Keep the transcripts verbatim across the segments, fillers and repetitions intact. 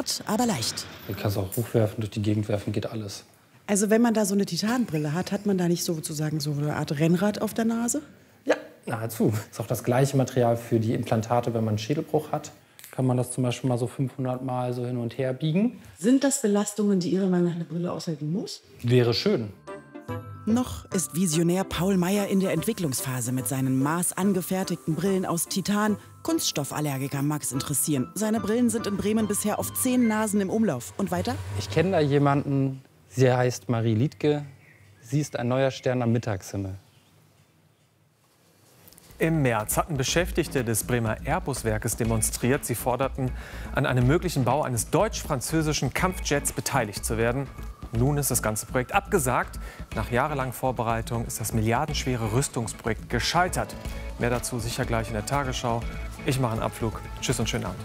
Hart, aber leicht. Du kannst auch hochwerfen, durch die Gegend werfen, geht alles. Also wenn man da so eine Titanbrille hat, hat man da nicht sozusagen so eine Art Rennrad auf der Nase? Ja, nahezu. Ist auch das gleiche Material für die Implantate, wenn man einen Schädelbruch hat. Kann man das zum Beispiel mal so fünfhundert Mal so hin und her biegen. Sind das Belastungen, die Ihrer Meinung nach eine Brille aushalten muss? Wäre schön. Noch ist Visionär Paul Meyer in der Entwicklungsphase mit seinen maßangefertigten Brillen aus Titan. Kunststoffallergiker Max interessieren. Seine Brillen sind in Bremen bisher auf zehn Nasen im Umlauf. Und weiter? Ich kenne da jemanden, sie heißt Marie Liedtke. Sie ist ein neuer Stern am Mittagshimmel. Im März hatten Beschäftigte des Bremer Airbus-Werkes demonstriert. Sie forderten, an einem möglichen Bau eines deutsch-französischen Kampfjets beteiligt zu werden. Nun ist das ganze Projekt abgesagt. Nach jahrelangen Vorbereitung ist das milliardenschwere Rüstungsprojekt gescheitert. Mehr dazu sicher gleich in der Tagesschau. Ich mache einen Abflug. Tschüss und schönen Abend.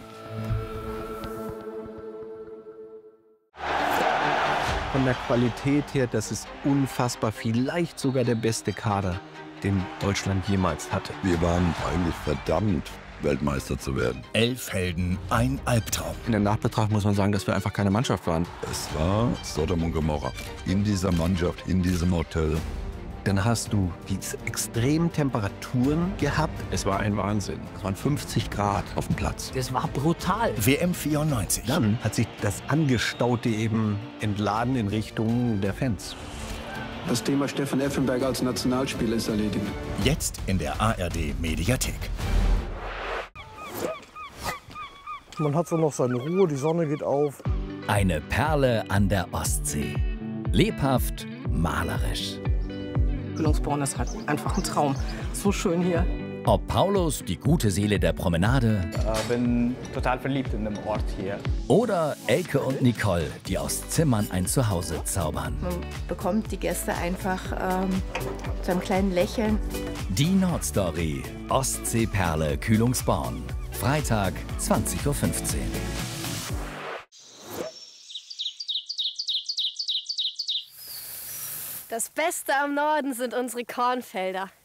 Von der Qualität her, das ist unfassbar, vielleicht sogar der beste Kader, den Deutschland jemals hatte. Wir waren eigentlich verdammt, Weltmeister zu werden. Elf Helden, ein Albtraum. In der Nachbetrachtung muss man sagen, dass wir einfach keine Mannschaft waren. Es war Sodom und Gomorra. In dieser Mannschaft, in diesem Hotel. Dann hast du diese extremen Temperaturen gehabt. Es war ein Wahnsinn. Es waren fünfzig Grad auf dem Platz. Das war brutal. W M vierundneunzig. Dann hat sich das Angestaute eben entladen in Richtung der Fans. Das Thema Stefan Effenberg als Nationalspieler ist erledigt. Jetzt in der A R D Mediathek. Man hat so noch seine Ruhe, die Sonne geht auf. Eine Perle an der Ostsee. Lebhaft, malerisch. Kühlungsborn ist halt einfach ein Traum. So schön hier. Ob Paulus, die gute Seele der Promenade. Ich bin total verliebt in dem Ort hier. Oder Elke und Nicole, die aus Zimmern ein Zuhause zaubern. Man bekommt die Gäste einfach ähm, zu einem kleinen Lächeln. Die Nordstory. Ostseeperle Kühlungsborn. Freitag, zwanzig Uhr fünfzehn. Das Beste am Norden sind unsere Kornfelder.